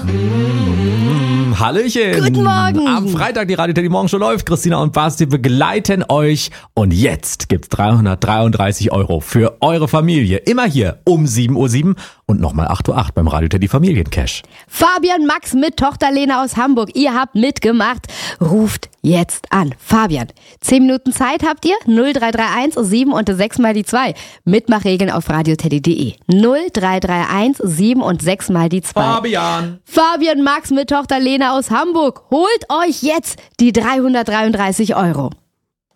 Hallöchen. Guten Morgen. Am Freitag die Radio Teddy Morgenshow läuft. Christina und Basti begleiten euch. Und jetzt gibt's 333 € für eure Familie. Immer hier um 7:07 Uhr und nochmal 8:08 Uhr beim Radio Teddy Familiencash. Fabian Max mit Tochter Lena aus Hamburg. Ihr habt mitgemacht. Ruft jetzt an. Fabian, 10 Minuten Zeit habt ihr? 0331 7 und 6 mal die 2. Mitmachregeln auf radioteddy.de. 0331 7 und 6 mal die 2. Fabian Max mit Tochter Lena aus Hamburg. Holt euch jetzt die 333 €.